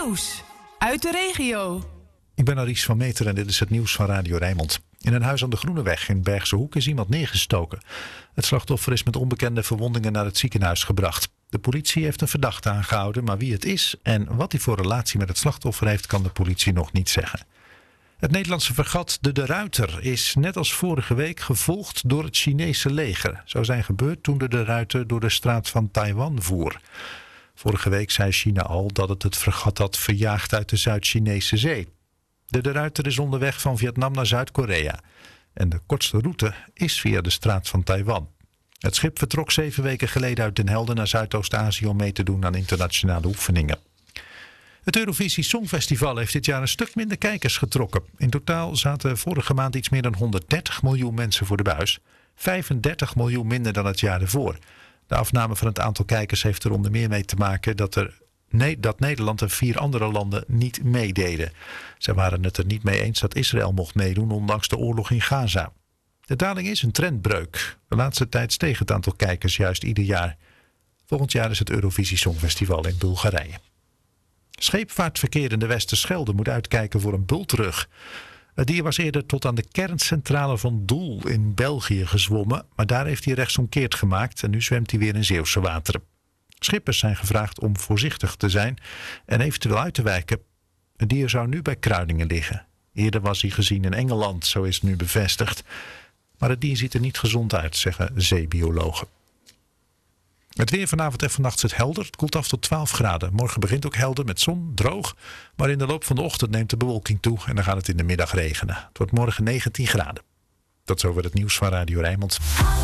Nieuws uit de regio. Ik ben Aries van Meter en dit is het nieuws van Radio Rijnmond. In een huis aan de Groeneweg in Bergse Hoek is iemand neergestoken. Het slachtoffer is met onbekende verwondingen naar het ziekenhuis gebracht. De politie heeft een verdachte aangehouden, maar wie het is en wat hij voor relatie met het slachtoffer heeft, kan de politie nog niet zeggen. Het Nederlandse fregat De Ruiter is net als vorige week gevolgd door het Chinese leger. Zou zijn gebeurd toen De Ruiter door de straat van Taiwan voer. Vorige week zei China al dat het fregat had verjaagd uit de Zuid-Chinese zee. De Ruiter is onderweg van Vietnam naar Zuid-Korea. En de kortste route is via de straat van Taiwan. Het schip vertrok 7 weken geleden uit Den Helder naar Zuidoost-Azië om mee te doen aan internationale oefeningen. Het Eurovisie Songfestival heeft dit jaar een stuk minder kijkers getrokken. In totaal zaten vorige maand iets meer dan 130 miljoen mensen voor de buis. 35 miljoen minder dan het jaar ervoor. De afname van het aantal kijkers heeft er onder meer mee te maken dat Nederland en 4 andere landen niet meededen. Zij waren het er niet mee eens dat Israël mocht meedoen, ondanks de oorlog in Gaza. De daling is een trendbreuk. De laatste tijd steeg het aantal kijkers juist ieder jaar. Volgend jaar is het Eurovisie Songfestival in Bulgarije. Scheepvaartverkeer in de Westerschelde moet uitkijken voor een bultrug. Het dier was eerder tot aan de kerncentrale van Doel in België gezwommen, maar daar heeft hij rechtsomkeerd gemaakt en nu zwemt hij weer in Zeeuwse wateren. Schippers zijn gevraagd om voorzichtig te zijn en eventueel uit te wijken. Het dier zou nu bij Kruiningen liggen. Eerder was hij gezien in Engeland, zo is het nu bevestigd. Maar het dier ziet er niet gezond uit, zeggen zeebiologen. Het weer vanavond en vannacht is helder. Het koelt af tot 12 graden. Morgen begint ook helder met zon, droog. Maar in de loop van de ochtend neemt de bewolking toe en dan gaat het in de middag regenen. Het wordt morgen 19 graden. Tot zover het nieuws van Radio Rijnmond.